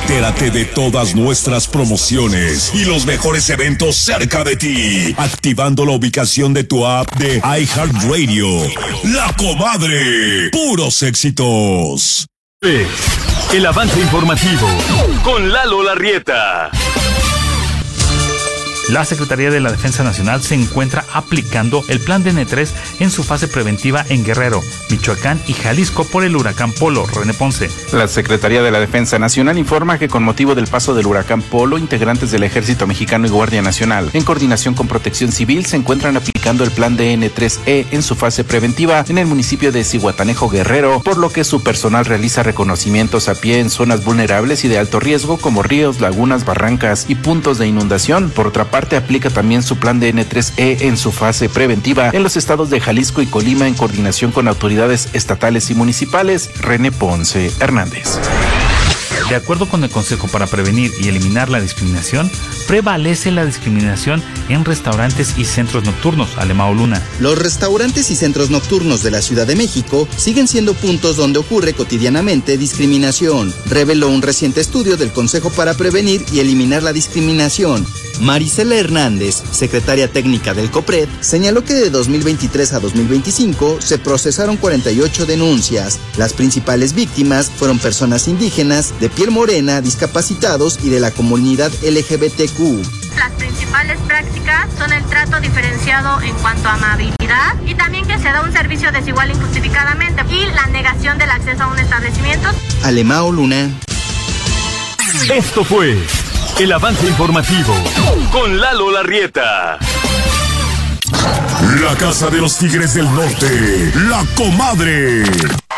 Entérate de todas nuestras promociones y los mejores eventos cerca de ti, activando la ubicación de tu app de iHeartRadio. La Comadre, puros éxitos. El avance informativo con Lalo Larrieta. La Secretaría de la Defensa Nacional se encuentra aplicando el plan DN3 en su fase preventiva en Guerrero, Michoacán y Jalisco por el huracán Polo. René Ponce. La Secretaría de la Defensa Nacional informa que con motivo del paso del huracán Polo, integrantes del Ejército Mexicano y Guardia Nacional, en coordinación con Protección Civil, se encuentran aplicando el plan DN3E en su fase preventiva en el municipio de Zihuatanejo, Guerrero, por lo que su personal realiza reconocimientos a pie en zonas vulnerables y de alto riesgo como ríos, lagunas, barrancas y puntos de inundación. Por otra parte, aplica también su plan DN3E en su fase preventiva en los estados de Jalisco y Colima en coordinación con autoridades estatales y municipales. René Ponce Hernández. De acuerdo con el Consejo para Prevenir y Eliminar la Discriminación, prevalece la discriminación en restaurantes y centros nocturnos. Alemao Luna. Los restaurantes y centros nocturnos de la Ciudad de México siguen siendo puntos donde ocurre cotidianamente discriminación, reveló un reciente estudio del Consejo para Prevenir y Eliminar la Discriminación. Marisela Hernández, secretaria técnica del COPRED, señaló que de 2023 a 2025 se procesaron 48 denuncias. Las principales víctimas fueron personas indígenas, de piel morena, discapacitados y de la comunidad LGBTQ. Las principales prácticas son el trato diferenciado en cuanto a amabilidad y también que se da un servicio desigual injustificadamente y la negación del acceso a un establecimiento. Alemao Luna. Esto fue el avance informativo con Lalo Larrieta. La Casa de los Tigres del Norte, La Comadre.